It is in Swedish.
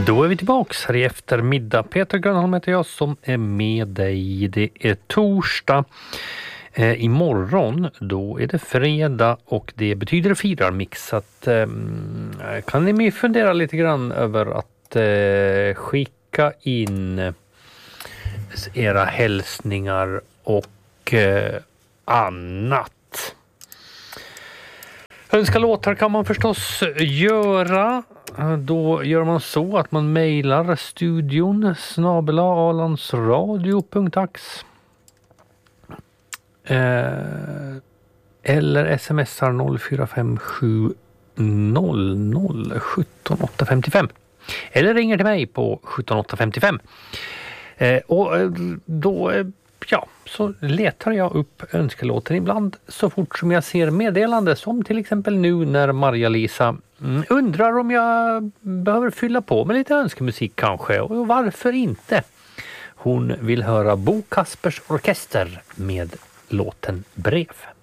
Då är vi tillbaks här i eftermiddag. Peter Grönholm heter jag som är med dig. Det är torsdag. Imorgon då är det fredag och det betyder firarmix. Så att, kan ni fundera lite grann över att skicka in era hälsningar och annat. Önska låtar kan man förstås göra. Då gör man så att man mejlar studion @alandsradio.ax eller smsar 0457 00 17 855 eller ringer till mig på 17 855 och då så letar jag upp önskelåten ibland så fort som jag ser meddelande, som till exempel nu när Maria-Lisa undrar om jag behöver fylla på med lite önskemusik kanske, och varför inte? Hon vill höra Bo Kaspers Orkester med låten Brev.